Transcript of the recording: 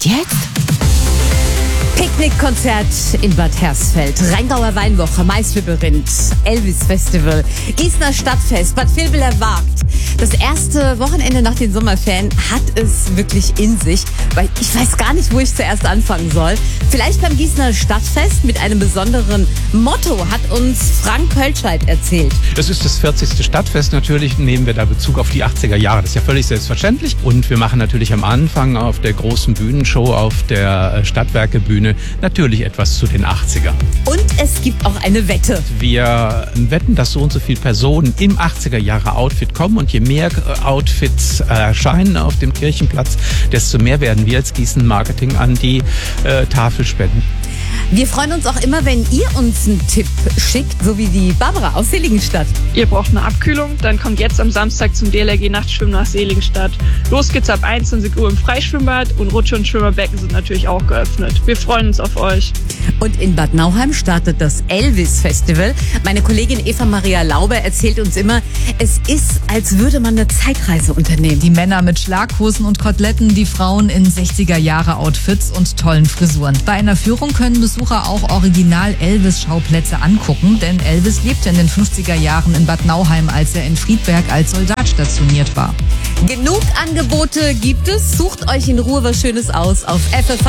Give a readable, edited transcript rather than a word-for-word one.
jetzt? Picknickkonzert in Bad Hersfeld, Rheingauer Weinwoche, Maislabyrinth, Elvis Festival, Gießener Stadtfest, Bad Vilbel-Erwarkt. Das erste Wochenende nach den Sommerferien hat es wirklich in sich, weil ich weiß gar nicht, wo ich zuerst anfangen soll. Vielleicht beim Gießener Stadtfest mit einem besonderen Motto, hat uns Frank Pöltscheid erzählt. Das ist das 40. Stadtfest. Natürlich nehmen wir da Bezug auf die 80er Jahre. Das ist ja völlig selbstverständlich. Und wir machen natürlich am Anfang auf der großen Bühnenshow, auf der Stadtwerkebühne, natürlich etwas zu den 80er. Und es gibt auch eine Wette. Wir wetten, dass so und so viele Personen im 80er Jahre Outfit kommen, und je mehr Outfits erscheinen auf dem Kirchenplatz, desto mehr werden wir als Gießen Marketing an die Tafel spenden. Wir freuen uns auch immer, wenn ihr uns einen Tipp schickt, so wie die Barbara aus Seligenstadt. Ihr braucht eine Abkühlung? Dann kommt jetzt am Samstag zum DLRG-Nachtschwimmen nach Seligenstadt. Los geht's ab 21 Uhr im Freischwimmbad, und Rutsche- und Schwimmerbecken sind natürlich auch geöffnet. Wir freuen uns auf euch. Und in Bad Nauheim startet das Elvis Festival. Meine Kollegin Eva Maria Lauber erzählt uns immer, es ist, als würde man eine Zeitreise unternehmen. Die Männer mit Schlaghosen und Koteletten, die Frauen in 60er-Jahre-Outfits und tollen Frisuren. Bei einer Führung können Besucher auch Original-Elvis-Schauplätze angucken, denn Elvis lebte in den 50er Jahren in Bad Nauheim, als er in Friedberg als Soldat stationiert war. Genug Angebote gibt es. Sucht euch in Ruhe was Schönes aus auf FFH.